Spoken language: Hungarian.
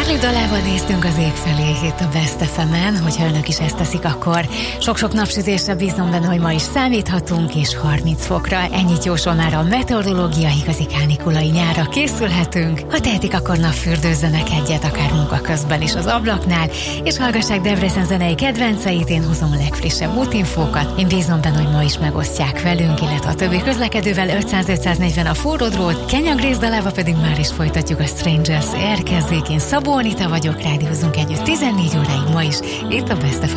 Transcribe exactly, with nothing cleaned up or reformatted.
Charlie dalával néztünk az ég felé itt a Best ef emen, hogyha önök is ezt teszik, akkor sok-sok napsütésre bízom benne, hogy ma is számíthatunk, és harminc fokra. Ennyit jósol már a meteorológia, igazi kánikulai nyárra készülhetünk. Ha tehetik, akkor napfürdőzzenek egyet, akár munka közben is az ablaknál, és hallgassák Debrecen zenei kedvenceit, én hozom a legfrissebb útinfókat. Én bízom benne, hogy ma is megosztják velünk, illetve a többi közlekedővel. Ötszáz ötszáznegyven a Forró Drót, Kenya Grace dalával pedig már is folytatjuk, a Strangers érkezik. Én Szabó Anita vagyok, rádiózunk együtt tizennégy óráig ma is, itt a Best ef